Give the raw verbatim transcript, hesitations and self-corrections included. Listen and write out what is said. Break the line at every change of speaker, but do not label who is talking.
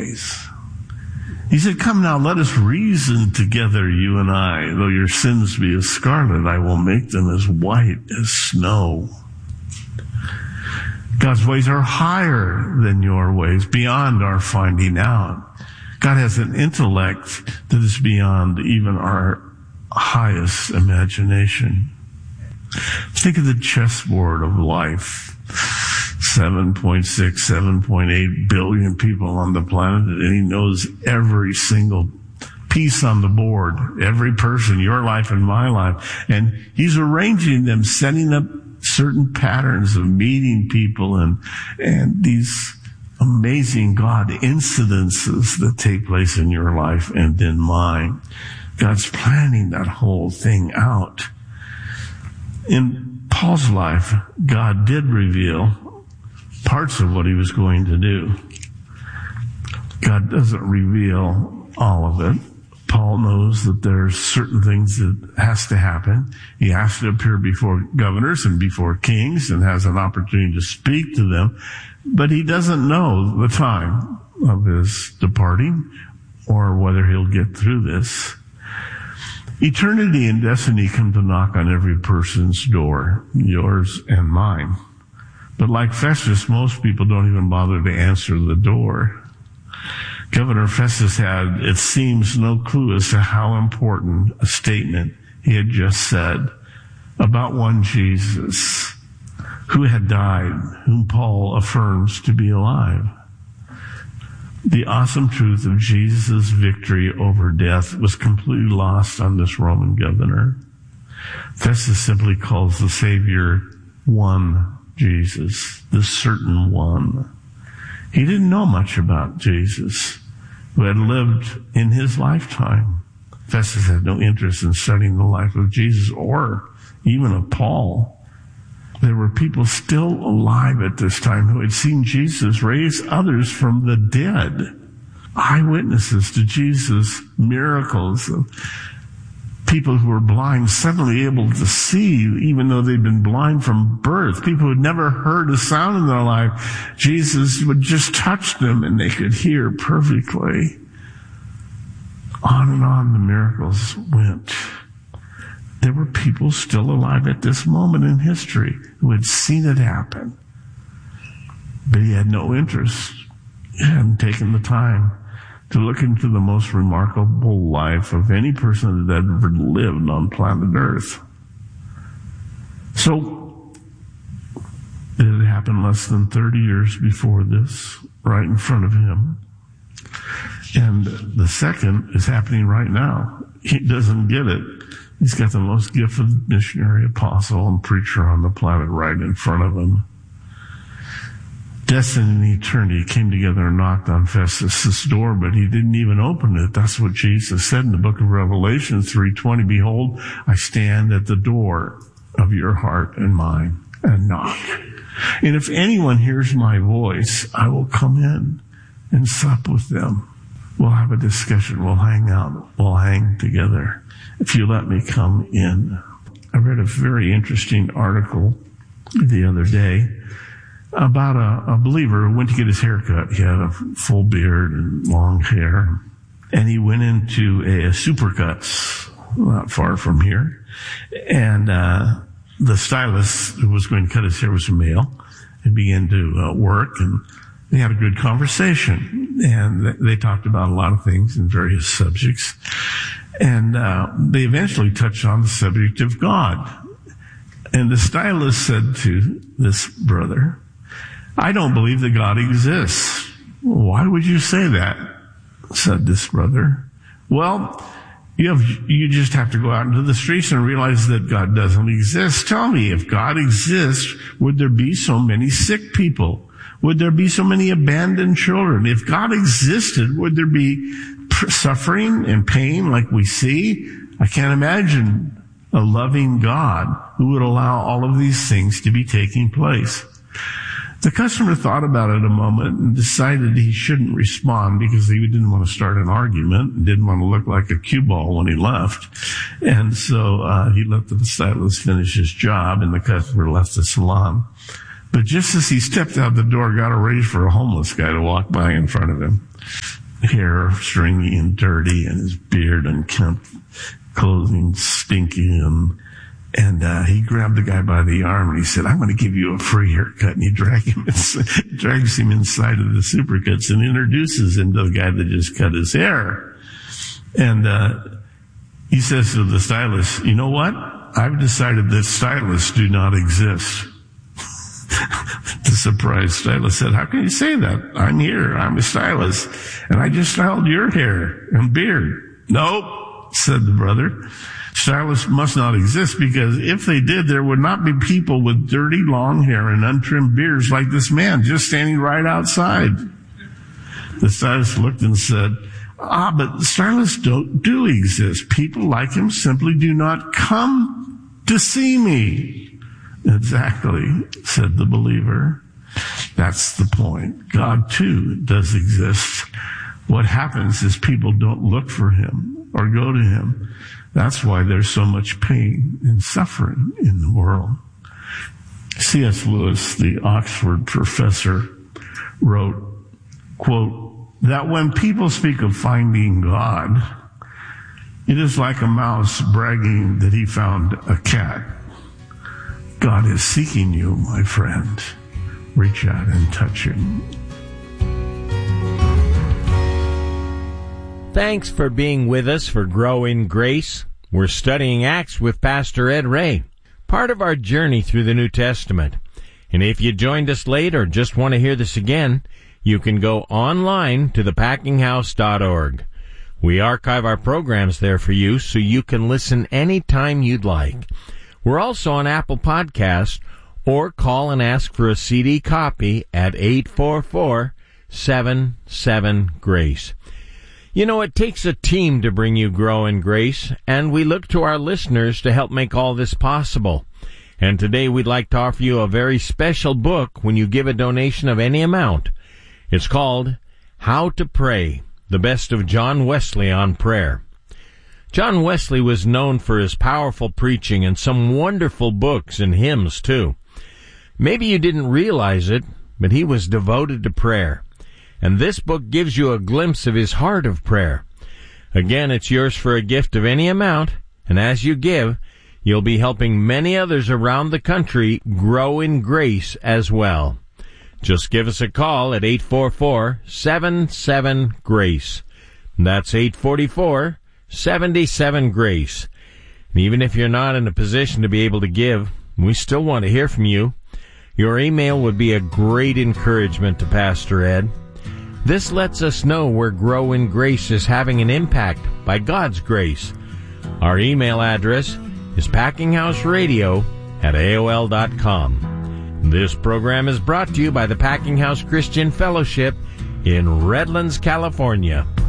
ways. He said, come now, let us reason together, you and I. Though your sins be as scarlet, I will make them as white as snow. God's ways are higher than your ways, beyond our finding out. God has an intellect that is beyond even our highest imagination. Think of the chessboard of life. seven point six, seven point eight billion people on the planet, and he knows every single piece on the board, every person, your life and my life. And he's arranging them, setting up certain patterns of meeting people and, and these amazing God incidences that take place in your life and in mine. God's planning that whole thing out. In Paul's life, God did reveal parts of what he was going to do. God doesn't reveal all of it. Paul knows that there's certain things that has to happen. He has to appear before governors and before kings and has an opportunity to speak to them. But he doesn't know the time of his departing or whether he'll get through this. Eternity and destiny come to knock on every person's door, yours and mine. But like Festus, most people don't even bother to answer the door. Governor Festus had, it seems, no clue as to how important a statement he had just said about one Jesus who had died, whom Paul affirms to be alive. The awesome truth of Jesus' victory over death was completely lost on this Roman governor. Festus simply calls the Savior one Jesus, the certain one. He didn't know much about Jesus, who had lived in his lifetime. Festus had no interest in studying the life of Jesus or even of Paul. There were people still alive at this time who had seen Jesus raise others from the dead. Eyewitnesses to Jesus' miracles. People who were blind suddenly able to see, even though they'd been blind from birth. People who had never heard a sound in their life. Jesus would just touch them and they could hear perfectly. On and on the miracles went. There were people still alive at this moment in history who had seen it happen. But he had no interest. He hadn't taken the time to look into the most remarkable life of any person that had ever lived on planet Earth. So, it had happened less than thirty years before this, right in front of him. And the second is happening right now. He doesn't get it. He's got the most gifted missionary, apostle, and preacher on the planet right in front of him. Destiny and eternity came together and knocked on Festus' door, but he didn't even open it. That's what Jesus said in the book of Revelation three twenty. Behold, I stand at the door of your heart and mine and knock. And if anyone hears my voice, I will come in and sup with them. We'll have a discussion. We'll hang out. We'll hang together. If you let me come in. I read a very interesting article the other day about a, a believer who went to get his hair cut. He had a full beard and long hair. And he went into a, a Supercuts, not far from here. And uh the stylist who was going to cut his hair was a male and began to uh, work, and they had a good conversation. And they talked about a lot of things and various subjects. And uh they eventually touched on the subject of God. And the stylist said to this brother, I don't believe that God exists. Why would you say that? Said this brother. Well, you have, you just have to go out into the streets and realize that God doesn't exist. Tell me, if God exists, would there be so many sick people? Would there be so many abandoned children? If God existed, would there be suffering and pain like we see? I can't imagine a loving God who would allow all of these things to be taking place. The customer thought about it a moment and decided he shouldn't respond because he didn't want to start an argument and didn't want to look like a cue ball when he left. And so uh he let the stylist finish his job, and the customer left the salon. But just as he stepped out the door, got a raise for a homeless guy to walk by in front of him. hair stringy and dirty, and his beard unkempt, clothing stinky, and And uh, he grabbed the guy by the arm and he said, "I'm going to give you a free haircut." And he drag him inside, drags him inside of the Supercuts and introduces him to the guy that just cut his hair. And uh, he says to the stylist, "You know what? I've decided that stylists do not exist." The surprised stylist said, "How can you say that? I'm here. I'm a stylist. And I just styled your hair and beard." "Nope," said the brother. "Stylists must not exist, because if they did, there would not be people with dirty long hair and untrimmed beards like this man just standing right outside." The stylist looked and said, "Ah, but stylists don't, do exist. People like him simply do not come to see me." "Exactly," said the believer. That's the point. God, too, does exist. What happens is people don't look for him or go to him. That's why there's so much pain and suffering in the world. C S Lewis, the Oxford professor, wrote, quote, "that when people speak of finding God, it is like a mouse bragging that he found a cat. God is seeking you, my friend. Reach out and touch him."
Thanks for being with us for Grow in Grace. We're studying Acts with Pastor Ed Ray, part of our journey through the New Testament. And if you joined us late or just want to hear this again, you can go online to the packing house dot org. We archive our programs there for you so you can listen anytime you'd like. We're also on Apple Podcasts, or call and ask for a C D copy at eight four four, seven seven, GRACE. You know, it takes a team to bring you Grow in Grace, and we look to our listeners to help make all this possible. And today we'd like to offer you a very special book when you give a donation of any amount. It's called How to Pray, the Best of John Wesley on Prayer. John Wesley was known for his powerful preaching and some wonderful books and hymns, too. Maybe you didn't realize it, but he was devoted to prayer. And this book gives you a glimpse of his heart of prayer. Again, it's yours for a gift of any amount, and as you give, you'll be helping many others around the country grow in grace as well. Just give us a call at eight four four, seven seven, GRACE. That's eight four four, seven seven, GRACE. And even if you're not in a position to be able to give, we still want to hear from you. Your email would be a great encouragement to Pastor Ed. This lets us know where Grow in Grace is having an impact by God's grace. Our email address is packinghouseradio at A O L dot com. This program is brought to you by the Packing House Christian Fellowship in Redlands, California.